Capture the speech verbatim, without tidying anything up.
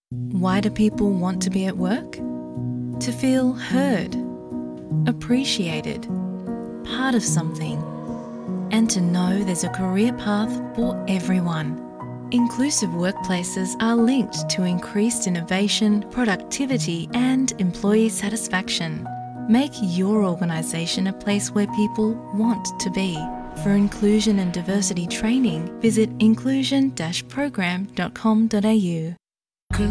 Why do people want to be at work? To feel heard, appreciated, part of something, and to know there's a career path for everyone. Inclusive workplaces are linked to increased innovation, productivity, and employee satisfaction. Make your organisation a place where people want to be. For inclusion and diversity training, visit inclusion dash program dot com dot a u.